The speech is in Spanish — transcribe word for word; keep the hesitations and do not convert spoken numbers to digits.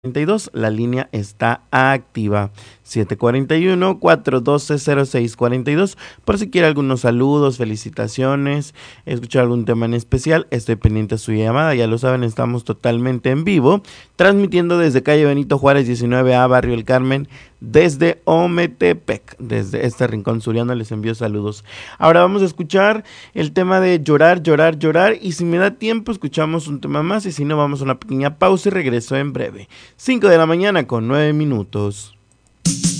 treinta y dos, la línea está activa. siete cuatro uno, cuatro uno dos, cero seis cuatro dos. Por si quiere algunos saludos, felicitaciones, escuchar algún tema en especial, estoy pendiente de su llamada. Ya lo saben, estamos totalmente en vivo, transmitiendo desde calle Benito Juárez diecinueve A, Barrio El Carmen, desde Ometepec, desde este rincón suriano. Les envío saludos. Ahora vamos a escuchar el tema de llorar, llorar, llorar, y si me da tiempo escuchamos un tema más, y si no vamos a una pequeña pausa y regreso en breve. cinco de la mañana con nueve minutos.